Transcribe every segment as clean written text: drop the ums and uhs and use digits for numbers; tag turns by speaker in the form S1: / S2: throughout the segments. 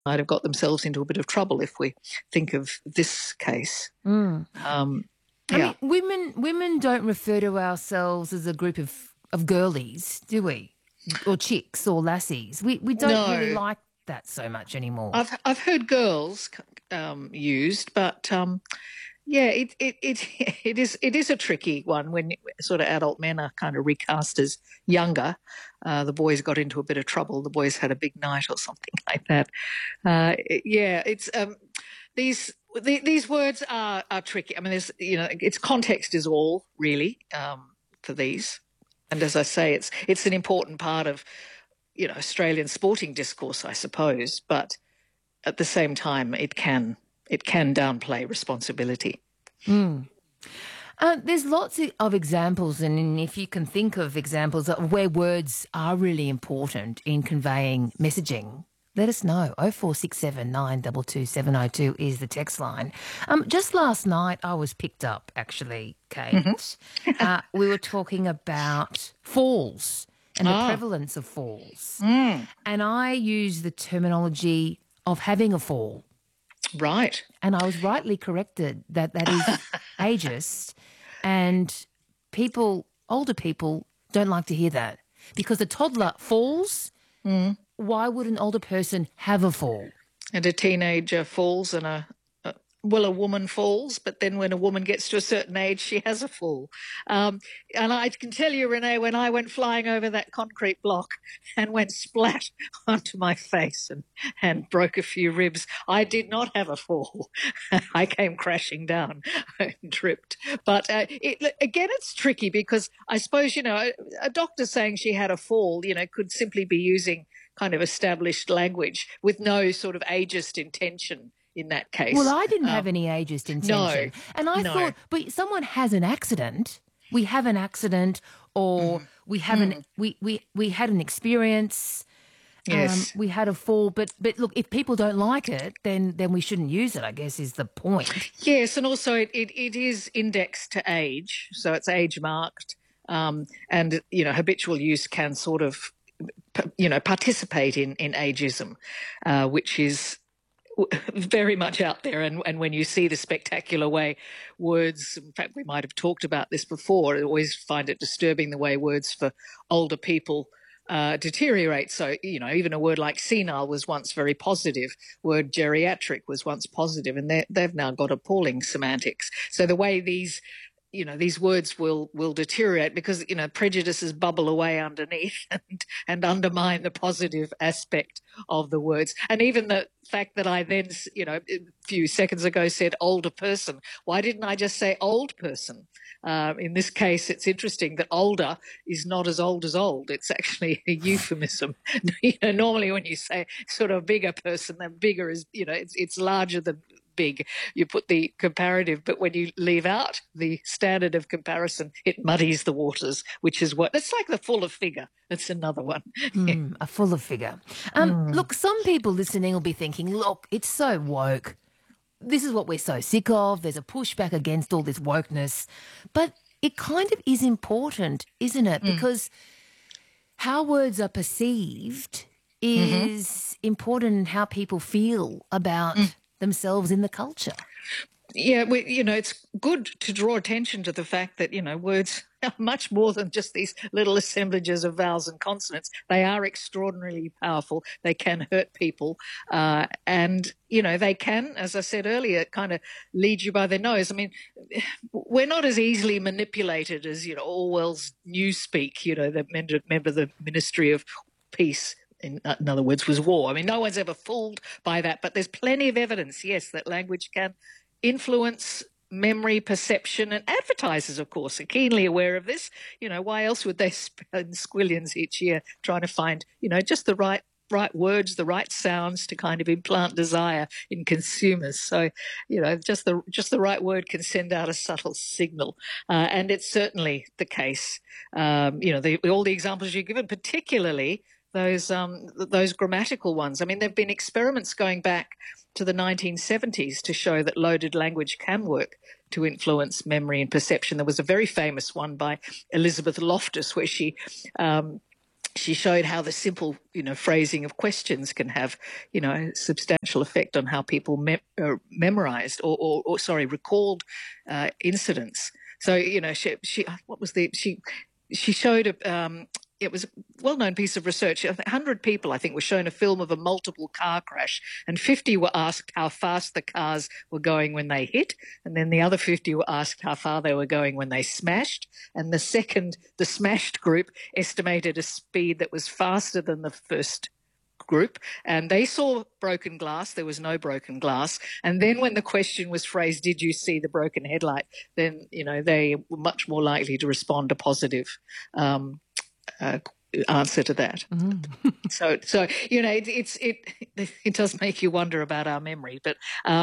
S1: might have got themselves into a bit of trouble if we think of this case.
S2: Mm. I
S1: Yeah.
S2: mean, women don't refer to ourselves as a group of girlies, do we? Or chicks or lassies. We don't really
S1: No,
S2: like that so much anymore.
S1: I've heard girls used, but yeah, it is a tricky one when sort of adult men are kind of recast as younger. The boys got into a bit of trouble. The boys had a big night or something like that. Yeah, it's these words are tricky. I mean, there's its context is all really for these, and as I say, it's an important part of Australian sporting discourse, I suppose. But at the same time, it can downplay responsibility.
S2: Mm. There's lots of examples, and if you can think of examples of where words are really important in conveying messaging, let us know. 0467 922 702 is the text line. Just last night I was picked up, actually, Kate. We were talking about falls and the prevalence of falls. And I used the terminology of having a fall.
S1: Right.
S2: And I was rightly corrected that is ageist, and older people don't like to hear that because a toddler falls. Why would an older person have a fall?
S1: And a teenager falls and a woman falls, but then when a woman gets to a certain age, she has a fall. And I can tell you, Renee, when I went flying over that concrete block and went splat onto my face and broke a few ribs, I did not have a fall. I came crashing down and tripped. But again, it's tricky because I suppose, a doctor saying she had a fall, could simply be using kind of established language with no sort of ageist intention in that case.
S2: Well, I didn't have any ageist intention.
S1: No,
S2: and I thought, but someone has an accident. We have an accident, or we haven't. We had an experience.
S1: Yes.
S2: We had a fall. But look, if people don't like it, then we shouldn't use it, I guess, is the point.
S1: Yes, and also it is indexed to age, so it's age marked, and habitual use can sort of participate in ageism, which is very much out there. And when you see the spectacular way words, in fact, we might have talked about this before, I always find it disturbing the way words for older people deteriorate. So, even a word like senile was once very positive. Word geriatric was once positive, and they've now got appalling semantics. So the way these words will deteriorate because, prejudices bubble away underneath and undermine the positive aspect of the words. And even the fact that I then, a few seconds ago said older person, why didn't I just say old person? In this case, it's interesting that older is not as old as old. It's actually a euphemism. Normally when you say sort of bigger person, then bigger is, it's larger than big. You put the comparative, but when you leave out the standard of comparison, it muddies the waters, which is it's like the fuller figure. That's another one.
S2: A fuller figure. Look, some people listening will be thinking, look, it's so woke. This is what we're so sick of. There's a pushback against all this wokeness. But it kind of is important, isn't it? Because how words are perceived is important in how people feel about themselves in the culture.
S1: Yeah, it's good to draw attention to the fact that, words are much more than just these little assemblages of vowels and consonants. They are extraordinarily powerful. They can hurt people. And, they can, as I said earlier, kind of lead you by the nose. I mean, we're not as easily manipulated as, Orwell's Newspeak, remember the Ministry of Peace. In other words, was war. I mean, no one's ever fooled by that, but there's plenty of evidence, yes, that language can influence memory, perception, and advertisers, of course, are keenly aware of this. Why else would they spend squillions each year trying to find, just the right words, the right sounds to kind of implant desire in consumers. So, just the right word can send out a subtle signal. And it's certainly the case. All the examples you've given, particularly those grammatical ones. I mean, there have been experiments going back to the 1970s to show that loaded language can work to influence memory and perception. There was a very famous one by Elizabeth Loftus where she she showed how the simple, phrasing of questions can have, substantial effect on how people memorized or recalled incidents. So, she showed it was a well-known piece of research. 100 people, I think, were shown a film of a multiple car crash, and 50 were asked how fast the cars were going when they hit, and then the other 50 were asked how far they were going when they smashed. And the smashed group estimated a speed that was faster than the first group, and they saw broken glass. There was no broken glass. And then when the question was phrased, did you see the broken headlight? Then, they were much more likely to respond a positive answer to that. So it does make you wonder about our memory, but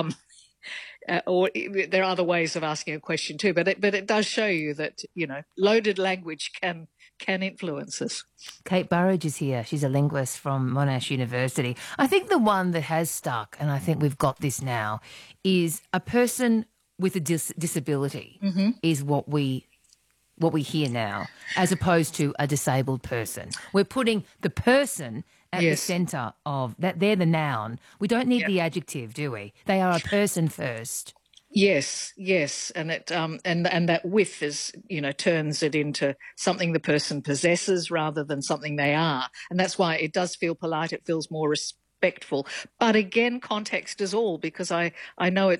S1: there are other ways of asking a question too. But it does show you that loaded language can influence us.
S2: Kate Burridge is here. She's a linguist from Monash University. I think the one that has stuck, and I think we've got this now, is a person with a disability is what we hear now, as opposed to a disabled person. We're putting the person at the centre of that. They're the noun. We don't need the adjective, do we? They are a person first.
S1: Yes, and it and that with is turns it into something the person possesses rather than something they are, and that's why it does feel polite. It feels more respectful. But again, context is all, because I know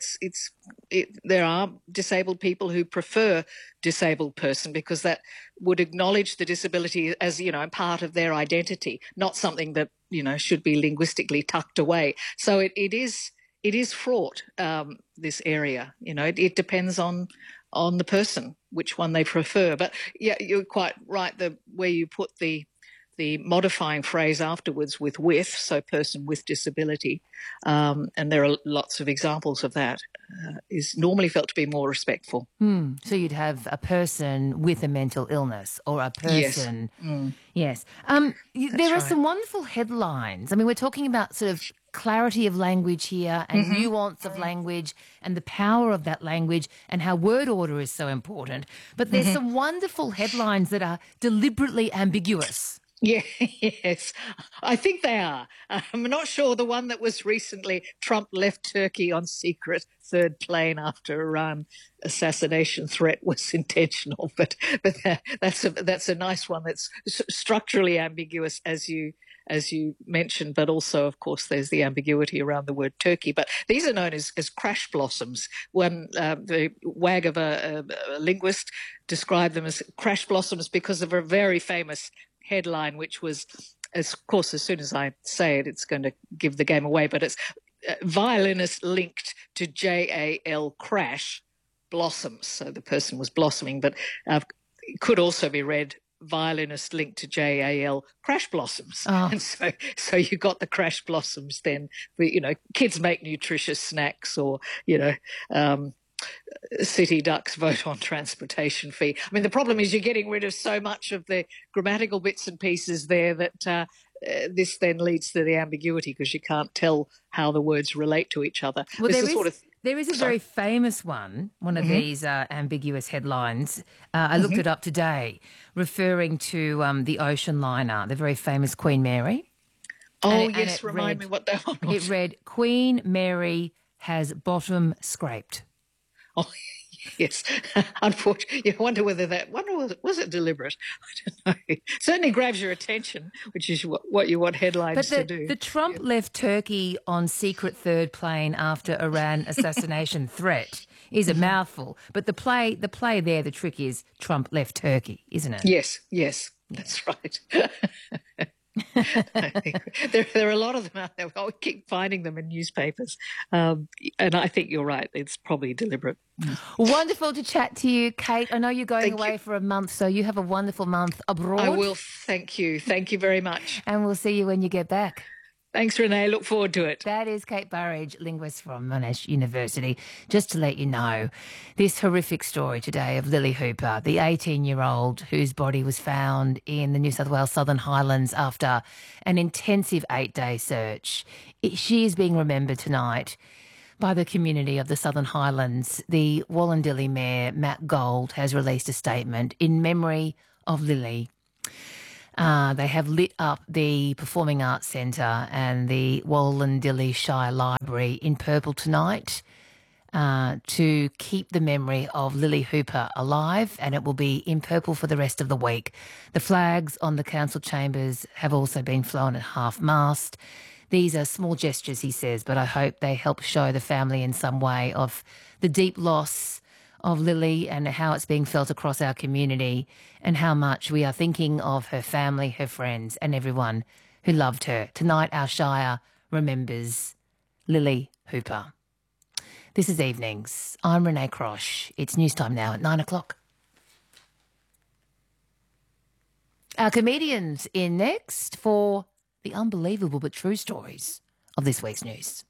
S1: there are disabled people who prefer disabled person because that would acknowledge the disability as part of their identity, not something that should be linguistically tucked away. So it is fraught, this area. It depends on the person which one they prefer. But yeah, you're quite right. Where you put the modifying phrase afterwards with, so person with disability, and there are lots of examples of that, is normally felt to be more respectful.
S2: So you'd have a person with a mental illness or a person. Yes. There are some wonderful headlines. I mean, we're talking about sort of clarity of language here and nuance of language and the power of that language and how word order is so important. But there's some wonderful headlines that are deliberately ambiguous.
S1: Yeah, yes, I think they are. I'm not sure the one that was recently, Trump left Turkey on secret third plane after Iran assassination threat, was intentional, but that's a nice one. That's structurally ambiguous, as you mentioned, but also, of course, there's the ambiguity around the word Turkey. But these are known as crash blossoms. When the wag of a linguist described them as crash blossoms because of a very famous headline, which was, of course, as soon as I say it, it's going to give the game away, but it's violinist linked to JAL crash blossoms. So the person was blossoming, but it could also be read violinist linked to JAL crash blossoms. And so you got the crash blossoms then. Kids make nutritious snacks, or, city ducks vote on transportation fee. I mean, the problem is you're getting rid of so much of the grammatical bits and pieces there that this then leads to the ambiguity, because you can't tell how the words relate to each other.
S2: Well, there is a very famous one of these ambiguous headlines. I looked it up today, referring to the ocean liner, the very famous Queen Mary.
S1: Remind me what that one was.
S2: It read, Queen Mary has bottom scraped.
S1: Oh, yes. Unfortunately, I wonder whether was it deliberate? I don't know. It certainly grabs your attention, which is what you want headlines to do.
S2: The Trump left Turkey on secret third plane after Iran assassination threat is a mouthful. But the play there, the trick is Trump left Turkey, isn't it?
S1: Yes, that's right. I think there are a lot of them out there. I keep finding them in newspapers, and I think you're right. It's probably deliberate.
S2: Wonderful to chat to you, Kate. I know you're going away for a month, so you have a wonderful month abroad.
S1: I will. Thank you. Thank you very much.
S2: And we'll see you when you get back.
S1: Thanks, Renee. Look forward to it.
S2: That is Kate Burridge, linguist from Monash University. Just to let you know, this horrific story today of Lily Hooper, the 18-year-old whose body was found in the New South Wales Southern Highlands after an intensive 8-day search. She is being remembered tonight by the community of the Southern Highlands. The Wallandilly Mayor, Matt Gold, has released a statement in memory of Lily. They have lit up the Performing Arts Centre and the Wollondilly Shire Library in purple tonight to keep the memory of Lily Hooper alive, and it will be in purple for the rest of the week. The flags on the council chambers have also been flown at half-mast. These are small gestures, he says, but I hope they help show the family in some way of the deep loss of Lily and how it's being felt across our community and how much we are thinking of her family, her friends and everyone who loved her. Tonight, our Shire remembers Lily Hooper. This is Evenings. I'm Renee Crosh. It's news time now at 9 o'clock. Our comedians in next for the unbelievable but true stories of this week's news.